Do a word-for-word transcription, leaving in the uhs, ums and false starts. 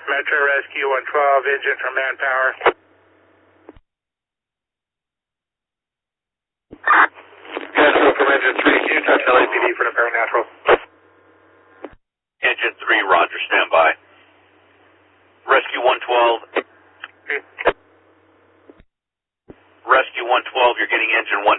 Metro Rescue one twelve, engine for manpower. Natural from engine three, can you touch L A P D for the paranatural? Engine three, roger, stand by. Rescue one twelve. Okay. Rescue one twelve, you're getting engine